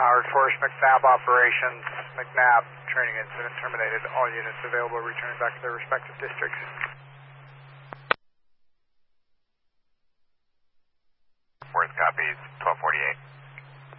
Howard Force, McNabb operations. McNabb training incident terminated. All units available returning back to their respective districts. Worth copies, 1248.